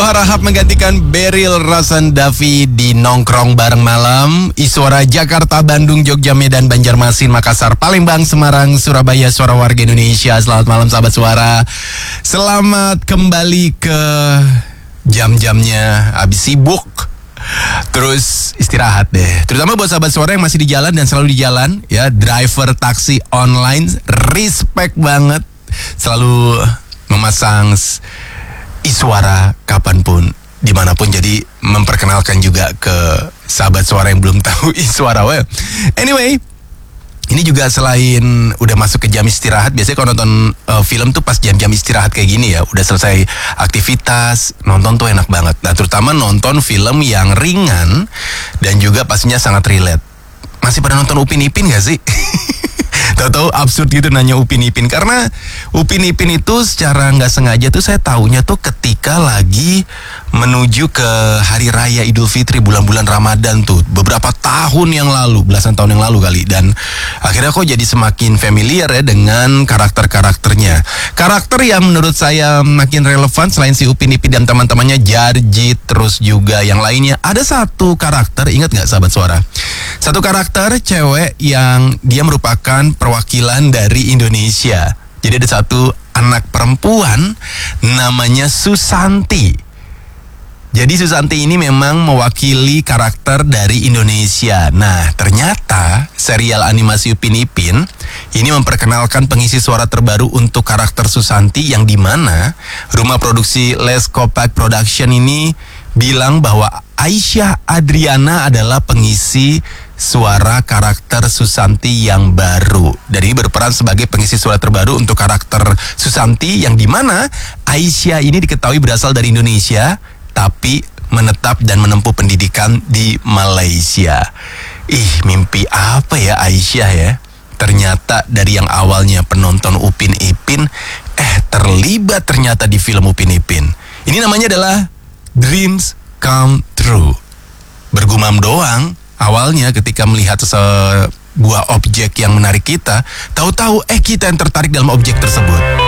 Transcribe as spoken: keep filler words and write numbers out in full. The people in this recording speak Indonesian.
Johar Rahab menggantikan Beril Rasandavi di Nongkrong Bareng Malam. Iswara Jakarta, Bandung, Jogja, Medan, Banjarmasin, Makassar, Palembang, Semarang, Surabaya, suara warga Indonesia. Selamat malam sahabat suara. Selamat kembali ke jam-jamnya abis sibuk. Terus istirahat deh. Terutama buat sahabat suara yang masih di jalan dan selalu di jalan, ya, driver taksi online, respect banget. Selalu memasang Iswara kapanpun, dimanapun. Jadi memperkenalkan juga ke sahabat suara yang belum tahu Iswara. Well, anyway, ini juga selain udah masuk ke jam istirahat, biasanya kalau nonton uh, film tuh pas jam-jam istirahat kayak gini ya, udah selesai aktivitas, nonton tuh enak banget. Nah, terutama nonton film yang ringan dan juga pastinya sangat relate. Masih pada nonton Upin Ipin gak sih? Tahu-tahu absurd gitu nanya Upin Ipin. Karena Upin Ipin itu secara nggak sengaja tuh saya taunya tuh ketika lagi menuju ke Hari Raya Idul Fitri, bulan-bulan Ramadan tuh, beberapa tahun yang lalu, belasan tahun yang lalu kali. Dan akhirnya kok jadi semakin familiar ya dengan karakter-karakternya. Karakter yang menurut saya makin relevan selain si Upin Ipin dan teman-temannya, Jarjit, terus juga yang lainnya. Ada satu karakter, ingat nggak sahabat suara? Satu karakter cewek yang dia merupakan perwakilan dari Indonesia. Jadi ada satu anak perempuan namanya Susanti. Jadi Susanti ini memang mewakili karakter dari Indonesia. Nah, ternyata serial animasi Upin Ipin ini memperkenalkan pengisi suara terbaru untuk karakter Susanti, yang dimana rumah produksi Leskopak Production ini bilang bahwa Aisyah Adriana adalah pengisi suara karakter Susanti yang baru. Dan ini berperan sebagai pengisi suara terbaru untuk karakter Susanti, yang dimana Aisyah ini diketahui berasal dari Indonesia tapi menetap dan menempuh pendidikan di Malaysia. Ih, mimpi apa ya Aisyah ya? Ternyata dari yang awalnya penonton Upin Ipin, eh terlibat ternyata di film Upin Ipin. Ini namanya adalah Dreams Come True. Bergumam doang awalnya ketika melihat sebuah objek yang menarik kita, tahu-tahu eh kita yang tertarik dalam objek tersebut.